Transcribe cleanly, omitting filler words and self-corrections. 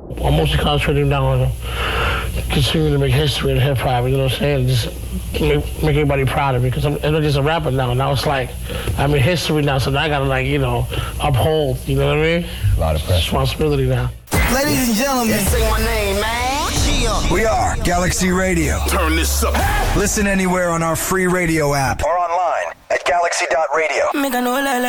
I'm mostly concentrating down on continuing to make history in hip hop. You know what I'm saying? Just make everybody proud of me because I'm not just a rapper now. Now it's like I'm in history now, so now I gotta uphold. You know what I mean? A lot of pressure. Responsibility now. Ladies and gentlemen, say my name, man. We are Galaxy Radio. Turn this up. Listen anywhere on our free radio app or online at galaxy.radio.